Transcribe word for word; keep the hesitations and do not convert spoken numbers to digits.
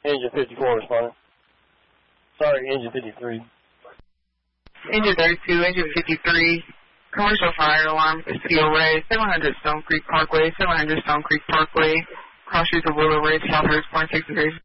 Engine fifty-four responding. Sorry, engine fifty-three. Engine thirty-two, engine fifty-three. Commercial fire alarm, C O A, seven hundred Stone Creek Parkway, seven hundred Stone Creek Parkway, cross streets of Willow Ridge, South Hurst, point six degrees.